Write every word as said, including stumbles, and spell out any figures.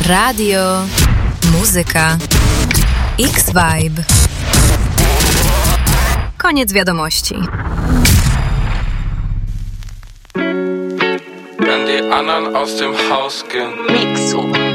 Radio, muzyka, X-Vibe. Koniec wiadomości. Wenn die anderen aus dem Haus gehen, Mixu.